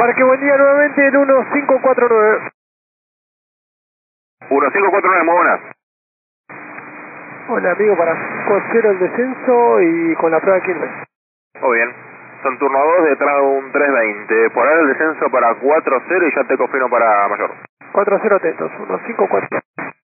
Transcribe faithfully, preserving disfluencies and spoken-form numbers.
Parque, buen día nuevamente, el uno cinco cuatro nueve. uno cinco cuatro nueve, muy buenas. Hola amigo, para cinco cero el descenso y con la prueba de Quilmes. Muy bien. Son turno dos detrás de un tres veinte. Por ahora el descenso para cuatro cero y ya te confirmo para mayor. cuatro cero atentos, uno cinco cuatro.